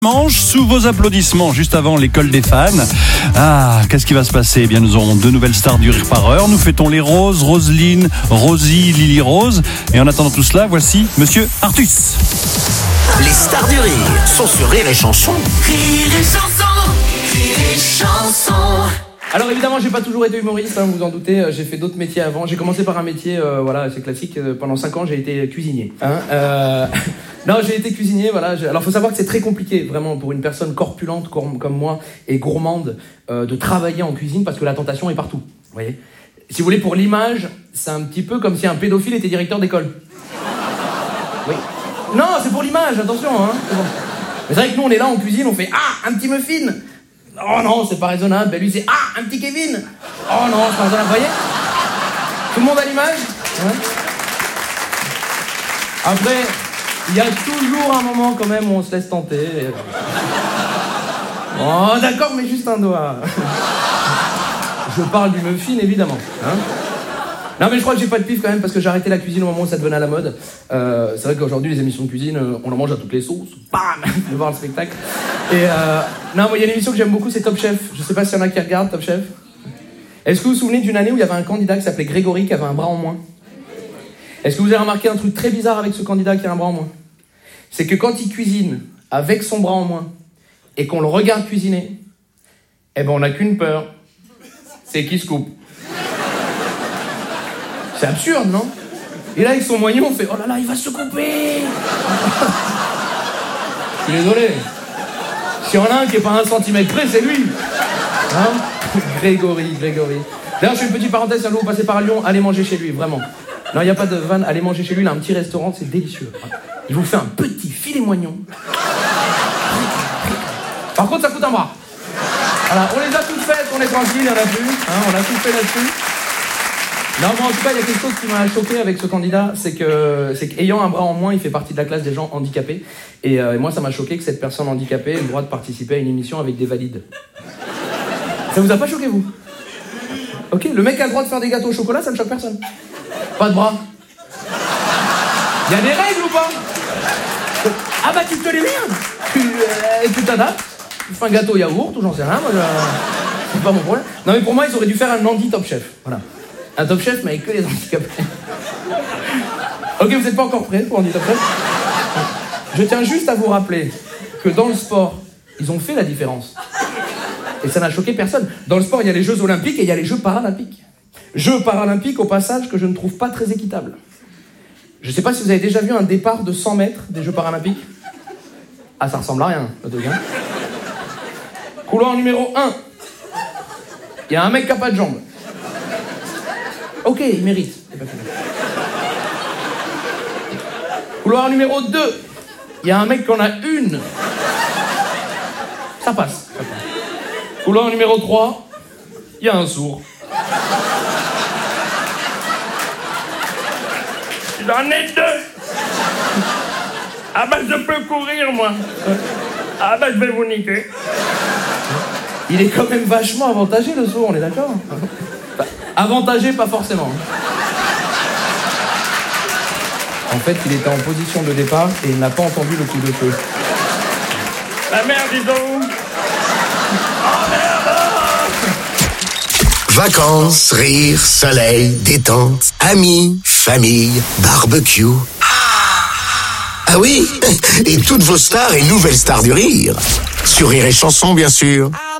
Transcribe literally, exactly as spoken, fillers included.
Manche sous vos applaudissements juste avant l'école des fans. Ah, qu'est-ce qui va se passer? Eh bien, nous aurons deux nouvelles stars du rire par heure. Nous fêtons les Roses, Roselyne, Rosie, Lily Rose. Et en attendant tout cela, voici Monsieur Artus. Les stars du rire sont sur Rire et Chanson. Rire et Chanson, Rire et Chanson. Alors évidemment, j'ai pas toujours été humoriste, hein, vous vous en doutez. J'ai fait d'autres métiers avant. J'ai commencé par un métier, euh, voilà, c'est classique. Pendant cinq ans, j'ai été cuisinier. Hein, euh... Non, j'ai été cuisinier, voilà. Alors, faut savoir que c'est très compliqué, vraiment, pour une personne corpulente comme moi et gourmande, euh, de travailler en cuisine parce que la tentation est partout. Vous voyez ? Si vous voulez, pour l'image, c'est un petit peu comme si un pédophile était directeur d'école. Oui. Non, c'est pour l'image, attention, hein. C'est bon. Mais c'est vrai que nous, on est là en cuisine, on fait ah, un petit muffin. Oh non, c'est pas raisonnable. Ben lui, c'est ah, un petit Kevin. Oh non, c'est pas raisonnable. Vous voyez ? Tout le monde a l'image ? Ouais. Après. Il y a toujours un moment quand même où on se laisse tenter. Oh d'accord, mais juste un doigt. Je parle du muffin évidemment. Hein, non mais je crois que j'ai pas de pif quand même parce que j'ai arrêté la cuisine au moment où ça devenait à la mode. Euh, c'est vrai qu'aujourd'hui les émissions de cuisine, on en mange à toutes les sauces. Bam, de voir le spectacle. Et euh, non, moi il y a une émission que j'aime beaucoup, c'est Top Chef. Je sais pas s'il y en a qui regardent Top Chef. Est-ce que vous vous souvenez d'une année où il y avait un candidat qui s'appelait Grégory qui avait un bras en moins? Est-ce que vous avez remarqué un truc très bizarre avec ce candidat qui a un bras en moins? C'est que quand il cuisine avec son bras en moins et qu'on le regarde cuisiner, eh ben on n'a qu'une peur, c'est qu'il se coupe. C'est absurde, non? Et là avec son moignon, on fait oh là là, il va se couper. Je suis désolé. S'il y en a un qui est pas un centimètre près, c'est lui. Hein? Grégory, Grégory. D'ailleurs, je fais une petite parenthèse, si vous passez par Lyon, allez manger chez lui, vraiment. Non, il n'y a pas de vanne, allez manger chez lui, il a un petit restaurant, c'est délicieux. Il vous fait un petit filet moignon. Par contre, ça coûte un bras. Voilà, on les a toutes faites, on est tranquille, il n'y en a plus. Hein, on a tout fait là-dessus. Non, mais en tout cas, il y a quelque chose qui m'a choqué avec ce candidat, c'est que, c'est qu'ayant un bras en moins, il fait partie de la classe des gens handicapés. Et, euh, et moi, ça m'a choqué que cette personne handicapée ait le droit de participer à une émission avec des valides. Ça vous a pas choqué, vous? Ok, le mec a le droit de faire des gâteaux au chocolat, ça ne choque personne. Pas de bras. Il y a des règles ou pas? Ah bah tu te les mets. Tu euh, tu t'adaptes. Tu fais un gâteau yaourt ou j'en sais rien. Moi, je... c'est pas mon problème. Non mais pour moi ils auraient dû faire un handi Top Chef. Voilà. Un Top Chef mais avec que les handicapés. Ok, vous n'êtes pas encore prêts pour handi Top Chef? Je tiens juste à vous rappeler que dans le sport, ils ont fait la différence. Et ça n'a choqué personne. Dans le sport, il y a les Jeux Olympiques et il y a les Jeux Paralympiques. Jeux Paralympiques, au passage, que je ne trouve pas très équitable. Je ne sais pas si vous avez déjà vu un départ de cent mètres des Jeux Paralympiques. Ah, ça ressemble à rien, le truc, hein. Couloir numéro un. Il y a un mec qui n'a pas de jambes. Ok, il mérite. Couloir numéro deux. Il y a un mec qui en a une. Ça passe. Ça passe. Couloir numéro trois. Il y a un sourd. J'en ai deux. Ah bah je peux courir moi. Ah bah je vais vous niquer. Il est quand même vachement avantagé le sourd, on est d'accord? Enfin, avantagé pas forcément. En fait il était en position de départ et il n'a pas entendu le coup de feu. La merde dis donc. Oh merde. Vacances, rire, soleil, détente, amis, famille, barbecue. Ah oui, et toutes vos stars et nouvelles stars du rire. Sur Rire et Chanson, bien sûr.